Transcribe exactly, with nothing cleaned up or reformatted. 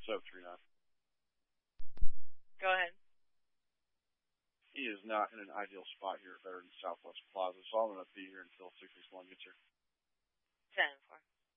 oh three nine. Go ahead. He is not in an ideal spot here at Veterans Southwest Plaza, so I'm going to be here until six six one gets here. ten four.